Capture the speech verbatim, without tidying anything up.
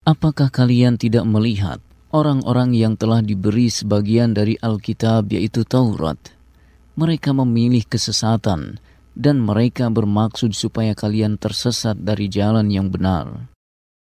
Apakah kalian tidak melihat orang-orang yang telah diberi sebagian dari Alkitab yaitu Taurat? Mereka memilih kesesatan dan mereka bermaksud supaya kalian tersesat dari jalan yang benar.